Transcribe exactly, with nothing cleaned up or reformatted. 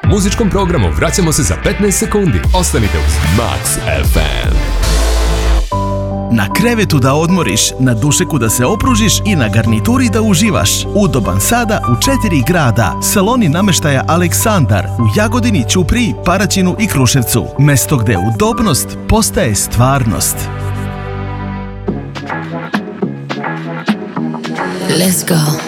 Muzičkom programu vraćamo se za petnaest sekundi. Ostanite uz Max ef em. Na krevetu da odmoriš, na dušeku da se opružiš i na garnituri da uživaš. Udoban sada u četiri grada. Saloni nameštaja Aleksandar u Jagodini, Ćupriji, Paraćinu i Kruševcu. Mesto gde udobnost postaje stvarnost. Let's go.